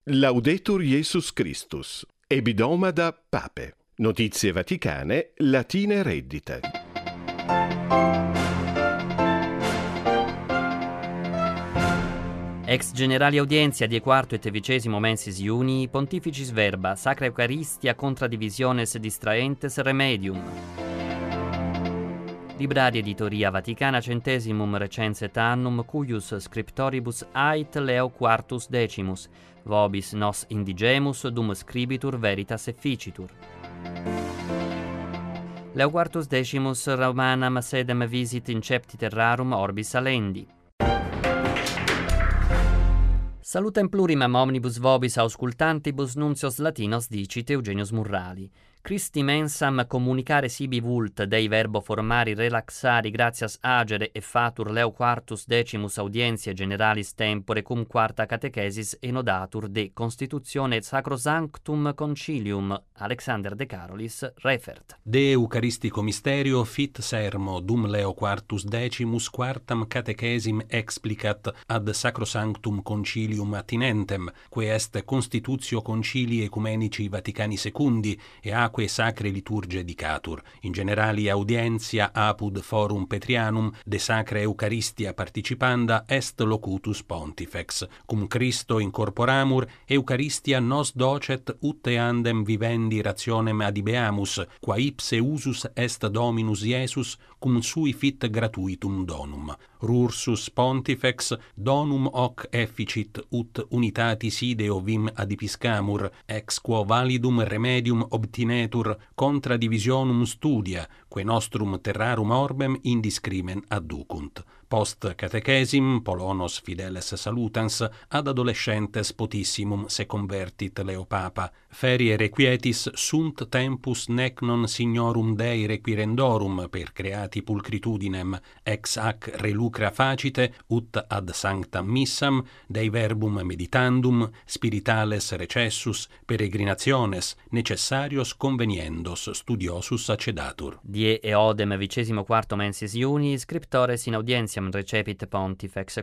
Laudetur Jesus Christus. Ebidomada Pape. Notizie vaticane, latine reddite. Ex generali audienzia die quarto et vicesimo mensis iuni, pontificis verba, sacra Eucharistia contra divisiones distraentes remedium. Libraria Editoria Vaticana centesimum recenset annum, cuius scriptoribus ait Leo quartus decimus, vobis nos indigemus dum scribitur veritas efficitur. Leo quartus decimus Romanam sedem visit incepti terrarum orbis alendi. Salutem plurimam omnibus vobis auscultantibus nuncios latinos dicit Eugenius Murrali. Christi mensam communicare sibi vult Dei verbo formari relaxari gratias agere e fatur Leo quartus decimus audientiae generalis tempore cum quarta catechesis enodatur de constitutione Sacrosanctum Concilium. Alexander de Carolis refert. De Eucharistico Mysterio fit sermo dum Leo quartus decimus quartam catechesim explicat ad Sacrosanctum Concilium attinentem, quae est Constitutio Concilii Ecumenici Vaticani Secundi e aquae sacre liturgie dicatur. In generali audientia apud forum Petrianum de sacra Eucharistia participanda est locutus pontifex. Cum Christo incorporamur, Eucharistia nos docet ut eandem vivendi rationem adibeamus, qua ipse usus est Dominus Iesus, cum sui fit gratuitum donum. Rursus pontifex donum hoc efficit ut unitatis ideo vim adipiscamur, ex quo validum remedium obtinetur contra divisionum studia, quae nostrum terrarum orbem indiscrimen adducunt. Post catechesim, Polonos fideles salutans, ad adolescentes potissimum se convertit Leo Papa. Ferie requietis sunt tempus nec non signorum Dei requirendorum per creati pulcritudinem, ex hac relucra facite, ut ad sanctam missam, Dei verbum meditandum, spiritales recessus, peregrinationes, necessarios conveniendos studiosus accedatur. Die eodem 24 mensis iuni, scriptores in audientiam recepit pontifex,